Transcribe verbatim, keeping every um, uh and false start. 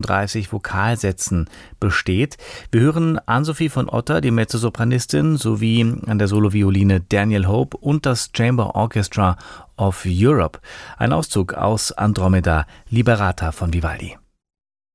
sechsunddreißig Vokalsätzen besteht. Wir hören Ann-Sophie von Otter, die Mezzosopranistin, sowie an der Solovioline Daniel Hope und das Chamber Orchestra of Europe. Ein Auszug aus Andromeda Liberata von Vivaldi.